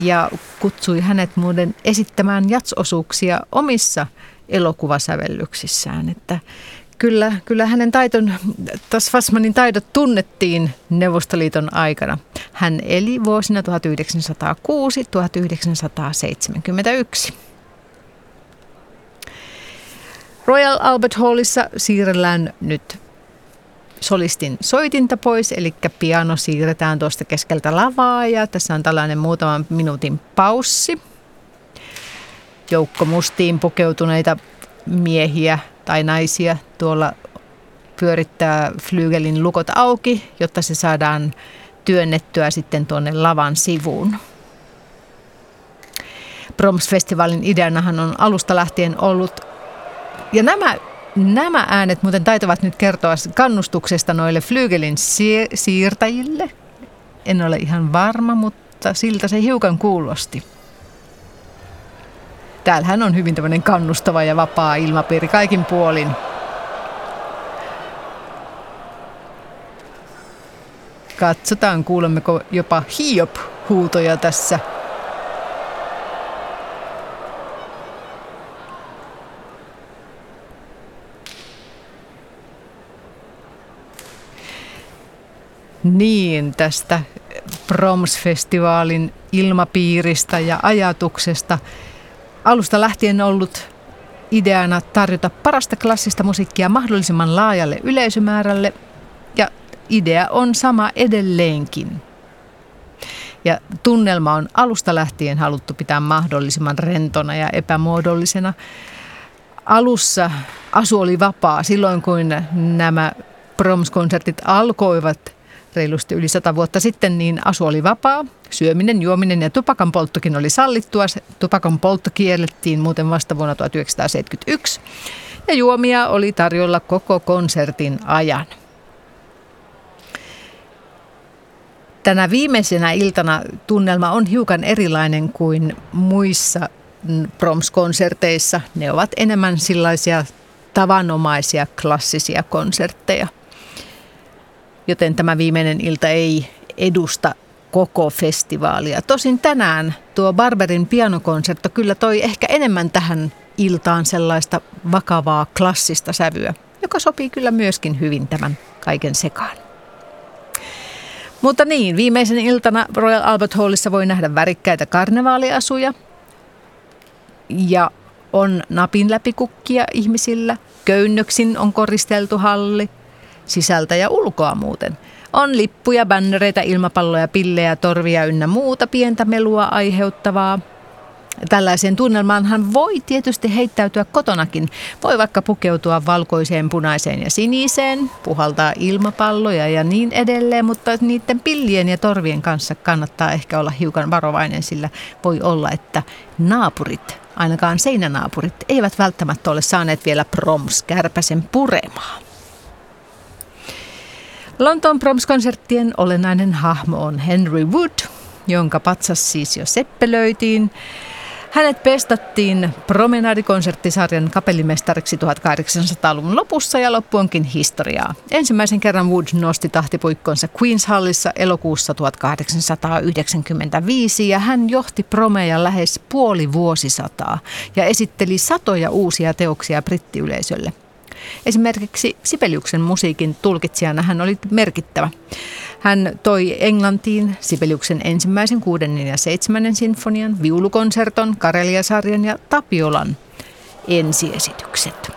ja kutsui hänet muuten esittämään jatsosuuksia omissa elokuvasävellyksissään. Että kyllä hänen Tas Fassmanin taidot tunnettiin Neuvostoliiton aikana. Hän eli vuosina 1906-1971. Royal Albert Hallissa siirrellään nyt solistin soitinta pois, eli piano siirretään tuosta keskeltä lavaa ja tässä on tällainen muutaman minuutin paussi. Joukko mustiin pukeutuneita miehiä tai naisia tuolla pyörittää flyygelin lukot auki, jotta se saadaan työnnettyä sitten tuonne lavan sivuun. Brahms-festivaalin ideanahan on alusta lähtien ollut, ja nämä äänet muuten taitavat nyt kertoa kannustuksesta noille flyygelin siirtäjille. En ole ihan varma, mutta siltä se hiukan kuulosti. Täällähän on hyvin tämmöinen kannustava ja vapaa ilmapiiri kaikin puolin. Katsotaan, kuulemmeko jopa Hiob-huutoja tässä. Niin, tästä Brahms-festivaalin ilmapiiristä ja ajatuksesta. Alusta lähtien ollut ideana tarjota parasta klassista musiikkia mahdollisimman laajalle yleisömäärälle, ja idea on sama edelleenkin. Ja tunnelma on alusta lähtien haluttu pitää mahdollisimman rentona ja epämuodollisena. Alussa asu oli vapaa silloin, kun nämä Brahms-konsertit alkoivat reilusti yli 100 vuotta sitten, niin asu oli vapaa. Syöminen, juominen ja tupakan polttokin oli sallittua. Tupakan poltto kiellettiin muuten vasta vuonna 1971. Ja juomia oli tarjolla koko konsertin ajan. Tänä viimeisenä iltana tunnelma on hiukan erilainen kuin muissa Brahms-konserteissa. Ne ovat enemmän sellaisia tavanomaisia klassisia konsertteja. Joten tämä viimeinen ilta ei edusta koko festivaalia. Tosin tänään tuo Barberin pianokonsertto kyllä toi ehkä enemmän tähän iltaan sellaista vakavaa klassista sävyä, joka sopii kyllä myöskin hyvin tämän kaiken sekaan. Mutta niin, viimeisen iltana Royal Albert Hallissa voi nähdä värikkäitä karnevaaliasuja ja on napin läpikukkia ihmisillä. Köynnöksin on koristeltu halli. Sisältä ja ulkoa muuten. On lippuja, bännereitä, ilmapalloja, pillejä, torvia ynnä muuta pientä melua aiheuttavaa. Tällaiseen tunnelmaanhan voi tietysti heittäytyä kotonakin. Voi vaikka pukeutua valkoiseen, punaiseen ja siniseen, puhaltaa ilmapalloja ja niin edelleen, mutta niiden pillien ja torvien kanssa kannattaa ehkä olla hiukan varovainen, sillä voi olla, että naapurit, ainakaan seinänaapurit, eivät välttämättä ole saaneet vielä Brahms-kärpäsen puremaa. Lontoon Brahms-konserttien olennainen hahmo on Henry Wood, jonka patsas siis jo seppelöitiin. Hänet pestattiin Promenade-konserttisarjan kapellimestariksi 1800-luvun lopussa ja loppu onkin historiaa. Ensimmäisen kerran Wood nosti tahtipuikkonsa Queen's Hallissa elokuussa 1895 ja hän johti Promea lähes puoli vuosisataa ja esitteli satoja uusia teoksia brittiyleisölle. Esimerkiksi Sibeliuksen musiikin tulkitsijana hän oli merkittävä. Hän toi Englantiin Sibeliuksen ensimmäisen, 6. ja 7. sinfonian, viulukonserton, Karelia-sarjan ja Tapiolan ensiesitykset.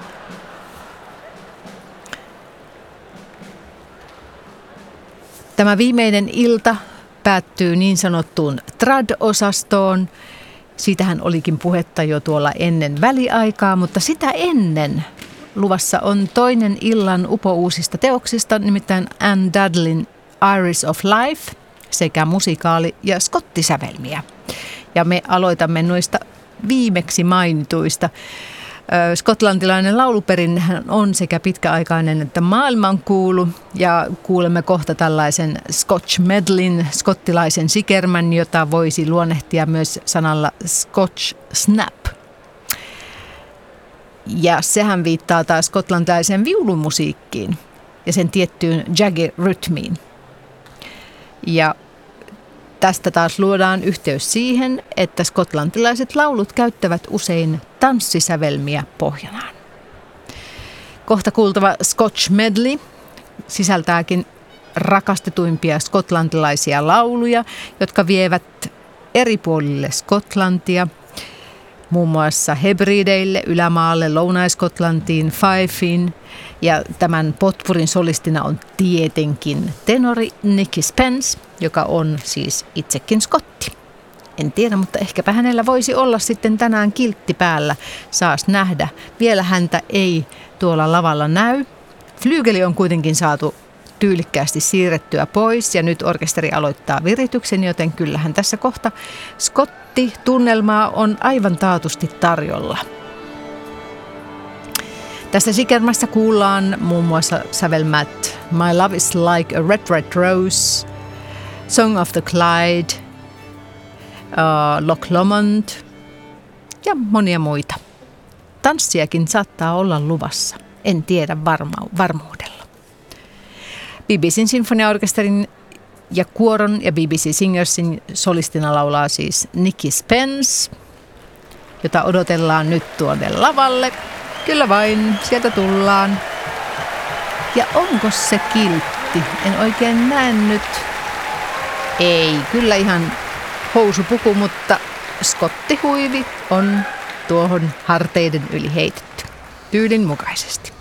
Tämä viimeinen ilta päättyy niin sanottuun trad-osastoon. Siitähän olikin puhetta jo tuolla ennen väliaikaa, mutta sitä ennen luvassa on toinen illan upouusista teoksista, nimittäin Anne Dudleyn Iris of Life sekä musikaali- ja skottisävelmiä. Ja me aloitamme noista viimeksi mainituista. Skotlantilainen lauluperinnehän on sekä pitkäaikainen että maailmankuulu ja kuulemme kohta tällaisen Scotch medleyn, skottilaisen sikermän, jota voisi luonnehtia myös sanalla Scotch snap. Ja sehän viittaa taas skotlantilaiseen viulumusiikkiin ja sen tiettyyn jaggy-rytmiin. Ja Tästä taas luodaan yhteys siihen, että skotlantilaiset laulut käyttävät usein tanssisävelmiä pohjanaan. Kohta kuultava Scotch Medley sisältääkin rakastetuimpia skotlantilaisia lauluja, jotka vievät eri puolille Skotlantia, muun muassa Hebrideille, Ylämaalle, Lounais-Skotlantiin, Fifeen, ja tämän potpurin solistina on tietenkin tenori Nicky Spence, joka on siis itsekin skotti. En tiedä, mutta ehkäpä hänellä voisi olla sitten tänään kiltti päällä, saas nähdä. Vielä häntä ei tuolla lavalla näy. Flyygeli on kuitenkin saatu tyylikkäästi siirrettyä pois ja nyt orkesteri aloittaa virityksen, joten kyllähän tässä kohta skotti-tunnelmaa on aivan taatusti tarjolla. Tässä sikermässä kuullaan muun muassa sävelmät My Love is Like a Red Red Rose, Song of the Clyde, Loch Lomond ja monia muita. Tanssiakin saattaa olla luvassa, en tiedä varmuudella. BBC:n sinfoniaorkesterin ja kuoron ja BBC Singersin solistina laulaa siis Nicky Spence, jota odotellaan nyt tuonne lavalle. Kyllä vain, sieltä tullaan. Ja onko se kiltti? En oikein näe nyt. Ei, kyllä ihan housupuku, mutta skottihuivi on tuohon harteiden yli heitetty. Tyylin mukaisesti.